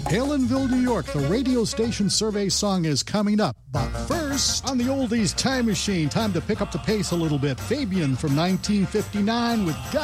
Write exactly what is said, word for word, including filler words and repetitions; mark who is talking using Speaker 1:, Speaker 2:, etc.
Speaker 1: Palinville, New York, the radio station survey song is coming up. But first, on the oldies time machine, time to pick up the pace a little bit. Fabian from nineteen fifty-nine with God.